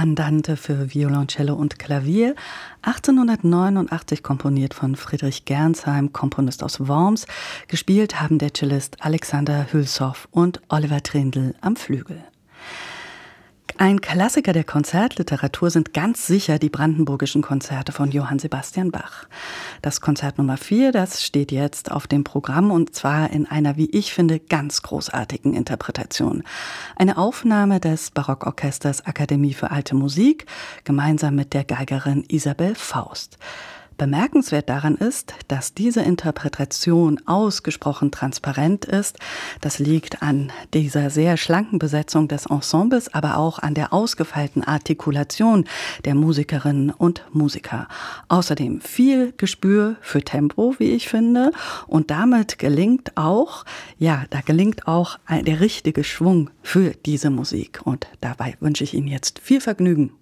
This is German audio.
Andante für Violoncello und Klavier, 1889 komponiert von Friedrich Gernsheim, Komponist aus Worms. Gespielt haben der Cellist Alexander Hülshoff und Oliver Trindl am Flügel. Ein Klassiker der Konzertliteratur sind ganz sicher die brandenburgischen Konzerte von Johann Sebastian Bach. Das Konzert Nummer 4, das steht jetzt auf dem Programm und zwar in einer, wie ich finde, ganz großartigen Interpretation. Eine Aufnahme des Barockorchesters Akademie für Alte Musik, gemeinsam mit der Geigerin Isabel Faust. Bemerkenswert daran ist, dass diese Interpretation ausgesprochen transparent ist. Das liegt an dieser sehr schlanken Besetzung des Ensembles, aber auch an der ausgefeilten Artikulation der Musikerinnen und Musiker. Außerdem viel Gespür für Tempo, wie ich finde. Und damit gelingt auch der richtige Schwung für diese Musik. Und dabei wünsche ich Ihnen jetzt viel Vergnügen.